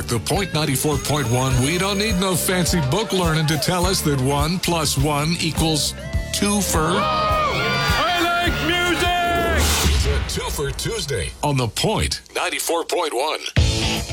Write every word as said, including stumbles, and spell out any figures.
at the Point ninety-four point one, we don't need no fancy book learning to tell us that one plus one equals two for... I like music! It's a two for Tuesday on the Point ninety-four point one.